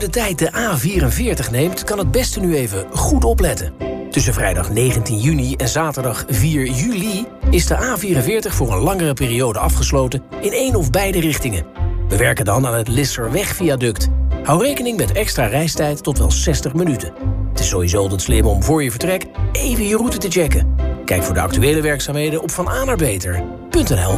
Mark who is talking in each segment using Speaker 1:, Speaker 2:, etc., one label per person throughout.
Speaker 1: de tijd de A44 neemt, kan het beste nu even goed opletten. Tussen vrijdag 19 juni en zaterdag 4 juli is de A44 voor een langere periode afgesloten in één of beide richtingen. We werken dan aan het Lisserweg-viaduct. Hou rekening met extra reistijd tot wel 60 minuten. Het is sowieso altijd slim om voor je vertrek even je route te checken. Kijk voor de actuele werkzaamheden op vananaarbeter.nl.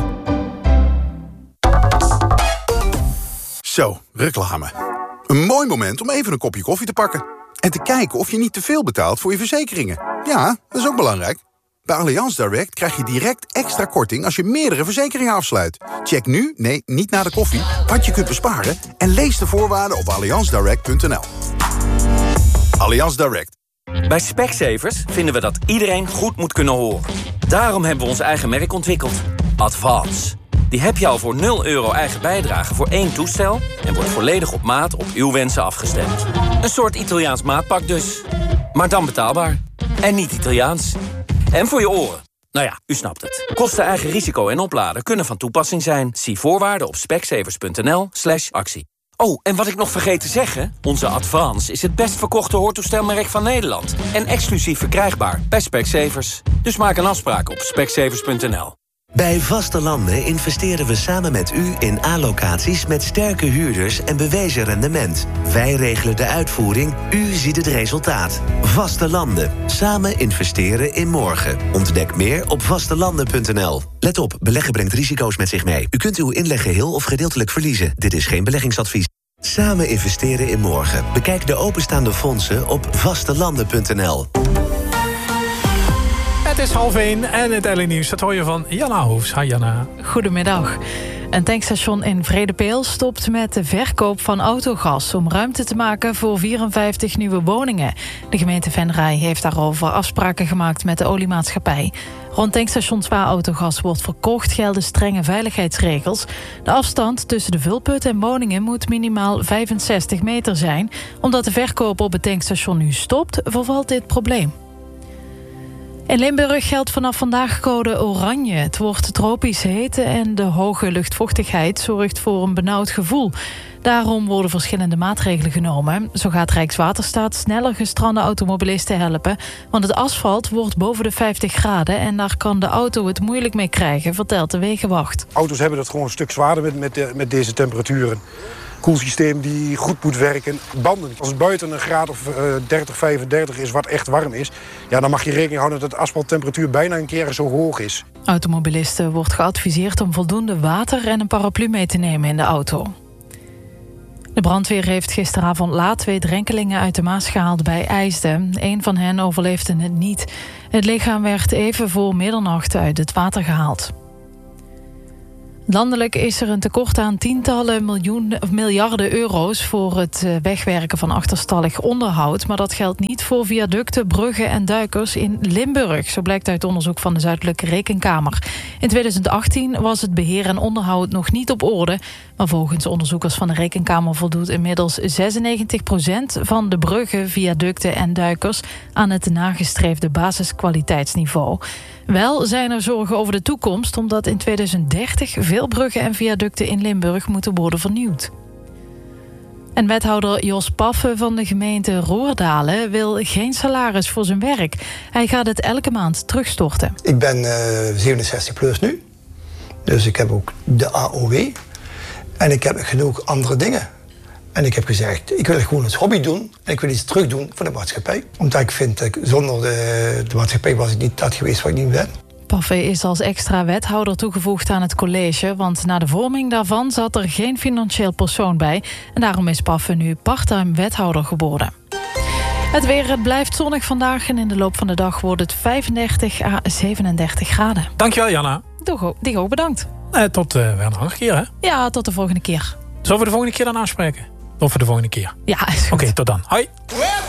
Speaker 2: Zo, reclame. Een mooi moment om even een kopje koffie te pakken. En te kijken of je niet te veel betaalt voor je verzekeringen. Ja, dat is ook belangrijk. Bij Allianz Direct krijg je direct extra korting als je meerdere verzekeringen afsluit. Check nu, nee, niet na de koffie, wat je kunt besparen... en lees de voorwaarden op allianzdirect.nl. Allianz Direct.
Speaker 3: Bij Specsavers vinden we dat iedereen goed moet kunnen horen. Daarom hebben we ons eigen merk ontwikkeld. Advance. Die heb je al voor €0 eigen bijdrage voor 1 toestel... en wordt volledig op maat op uw wensen afgestemd. Een soort Italiaans maatpak dus. Maar dan betaalbaar. En niet Italiaans. En voor je oren. Nou ja, u snapt het. Kosten, eigen risico en opladen kunnen van toepassing zijn. Zie voorwaarden op specsavers.nl/actie. Oh, en wat ik nog vergeet te zeggen... onze Advance is het best verkochte hoortoestelmerk van Nederland. En exclusief verkrijgbaar bij Specsavers. Dus maak een afspraak op specsavers.nl.
Speaker 4: Bij Vaste Landen investeren we samen met u in A-locaties met sterke huurders en bewezen rendement. Wij regelen de uitvoering, u ziet het resultaat. Vaste Landen. Samen investeren in morgen. Ontdek meer op vastelanden.nl. Let op, beleggen brengt risico's met zich mee. U kunt uw inleg geheel of gedeeltelijk verliezen. Dit is geen beleggingsadvies. Samen investeren in morgen. Bekijk de openstaande fondsen op vastelanden.nl.
Speaker 5: Het is 12:30 en het LA Nieuws. Dat hoor je van Janna Hoefs. Hi Janna.
Speaker 6: Goedemiddag. Een tankstation in Vredepeel stopt met de verkoop van autogas... om ruimte te maken voor 54 nieuwe woningen. De gemeente Venray heeft daarover afspraken gemaakt met de oliemaatschappij. Rond tankstations waar autogas wordt verkocht gelden strenge veiligheidsregels. De afstand tussen de vulput en woningen moet minimaal 65 meter zijn. Omdat de verkoop op het tankstation nu stopt, vervalt dit probleem. In Limburg geldt vanaf vandaag code oranje. Het wordt tropisch heet en de hoge luchtvochtigheid zorgt voor een benauwd gevoel. Daarom worden verschillende maatregelen genomen. Zo gaat Rijkswaterstaat sneller gestrande automobilisten helpen. Want het asfalt wordt boven de 50 graden... en daar kan de auto het moeilijk mee krijgen, vertelt de Wegenwacht.
Speaker 7: Auto's hebben het gewoon een stuk zwaarder met deze temperaturen. Koelsysteem die goed moet werken. Banden. Als het buiten een graad of 30, 35 is, wat echt warm is... ja, dan mag je rekening houden dat de asfalttemperatuur bijna een keer zo hoog is.
Speaker 6: Automobilisten wordt geadviseerd om voldoende water en een paraplu mee te nemen in de auto. De brandweer heeft gisteravond laat 2 drenkelingen uit de Maas gehaald bij IJsden. 1 van hen overleefde het niet. Het lichaam werd even voor middernacht uit het water gehaald. Landelijk is er een tekort aan tientallen miljarden euro's... voor het wegwerken van achterstallig onderhoud. Maar dat geldt niet voor viaducten, bruggen en duikers in Limburg. Zo blijkt uit onderzoek van de Zuidelijke Rekenkamer. In 2018 was het beheer en onderhoud nog niet op orde. Maar volgens onderzoekers van de Rekenkamer voldoet inmiddels 96% van de bruggen, viaducten en duikers... aan het nagestreefde basiskwaliteitsniveau. Wel zijn er zorgen over de toekomst... omdat in 2030 veel bruggen en viaducten in Limburg moeten worden vernieuwd. En wethouder Jos Paffen van de gemeente Roerdalen wil geen salaris voor zijn werk. Hij gaat het elke maand terugstorten.
Speaker 8: Ik ben 67 plus nu. Dus ik heb ook de AOW. En ik heb genoeg andere dingen. En ik heb gezegd, ik wil het gewoon als hobby doen. En ik wil iets terugdoen voor de maatschappij. Omdat ik vind, dat zonder de maatschappij was ik niet dat geweest wat ik nu ben.
Speaker 6: Paffen is als extra wethouder toegevoegd aan het college... want na de vorming daarvan zat er geen financieel persoon bij. En daarom is Paffen nu parttime wethouder geworden. Het weer, het blijft zonnig vandaag... en in de loop van de dag wordt het 35 à 37 graden.
Speaker 5: Dankjewel, Janna.
Speaker 6: Diego, bedankt.
Speaker 5: Tot weer een andere keer, hè?
Speaker 6: Ja, tot de volgende keer.
Speaker 5: Zullen we de volgende keer dan afspreken? Of voor de volgende keer?
Speaker 6: Ja, is goed.
Speaker 5: Oké, tot dan. Hoi.